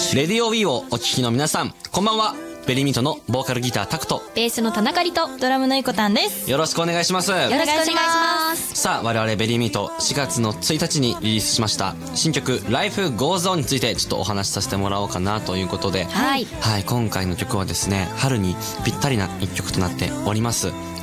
レディオウィーをお聞きの皆さん、こんばんは。ベリーミートのボーカルギタータクト、 ベースの田中里とドラムのいこたんです。 よろしくお願いします。 よろしくお願いします。 さあ、我々ベリーミート4月の1日にリリースしました新曲 Life Goes On についてちょっとお話しさせてもらおうかなということで、 はい、 今回の曲はですね、春にぴったりな一曲となっております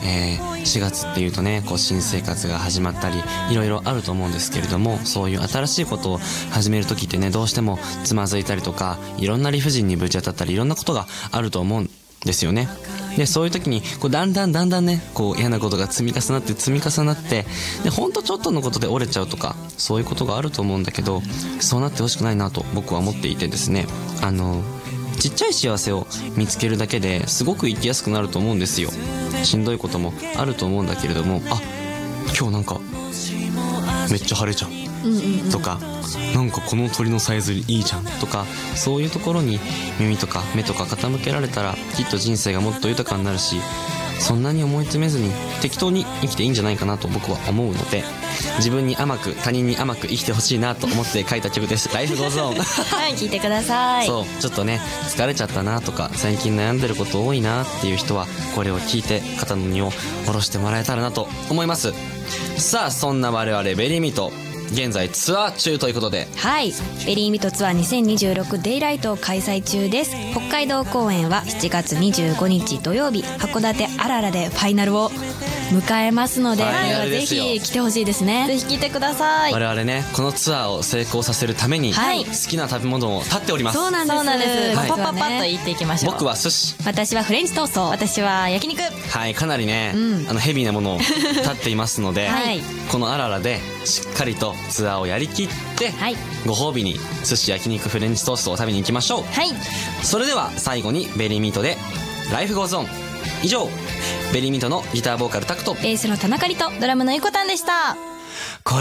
。4月っていうとね、こう新生活が始まったりいろいろあると思うんですけれども、そういう新しいことを始める時ってね、どうしてもつまずいたりとか、いろんな理不尽にぶち当たったり、いろんなことがあると思うんですよね。で、そういう時にこうだんだんね、こう嫌なことが積み重なってで、ほんとちょっとのことで折れちゃうとか、そういうことがあると思うんだけど、そうなってほしくないなと僕は思っていてですね、ちっちゃい幸せを見つけるだけですごく生きやすくなると思うんですよ。しんどいこともあると思うんだけれども、あ、今日なんかめっちゃ晴れちゃうとか、なんかこの鳥のさえずりいいじゃんとか、そういうところに耳とか目とか傾けられたら、きっと人生がもっと豊かになるし、そんなに思い詰めずに適当に生きていいんじゃないかなと僕は思うので、自分に甘く他人に甘く生きてほしいなと思って書いた曲です。Life Goes On はい、聞いてください。 そう、ちょっとね、疲れちゃったなとか、最近悩んでること多いなっていう人は、これを聞いて肩の荷を下ろしてもらえたらなと思います。さあ、そんな我々ベリーミート、現在ツアー中ということで、 はい、ベリーミートツアー2026デイライトを開催中です。北海道公演は7月25日土曜日、函館あららでファイナルを迎えますので、ぜひ来てほしいですね。ぜひ来てください。 我々ね、このツアーを成功させるために、好きな食べ物を立っております。 そうなんです。パパパッと言っていきましょう。 僕は寿司、 私はフレンチトースト、私は焼肉。 はい、かなりね、ヘビーなものを立っていますので、このあららでしっかりとツアーをやりきって、ご褒美に寿司、焼肉、フレンチトーストを食べに行きましょう。それでは最後にベリーミートで Life Goes On。以上、ベリーミートのギターボーカルタクト、 ベースの田中里とドラムのいこたんでした。